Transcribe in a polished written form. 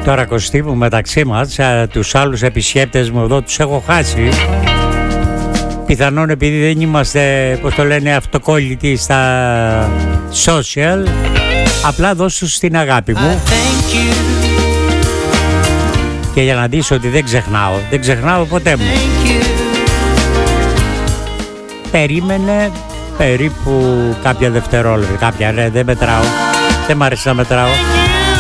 Τώρα Κωστή μου, μεταξύ μας, τους άλλους επισκέπτες μου εδώ τους έχω χάσει. Πιθανόν επειδή δεν είμαστε, πώς το λένε, αυτοκόλλητοι στα social. Απλά δώσ' τους την αγάπη μου. Και για να δεις ότι δεν ξεχνάω ποτέ μου. Περίμενε περίπου κάποια δευτερόλεπτα. Κάποια, δεν μετράω. Δεν μ' άρεσε να μετράω.